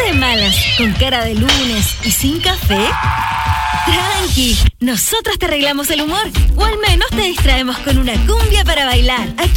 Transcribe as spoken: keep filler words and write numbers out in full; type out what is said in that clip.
de malas, con cara de lunes y sin café? Tranqui, nosotros te arreglamos el humor, o al menos te distraemos con una cumbia para bailar. Aquí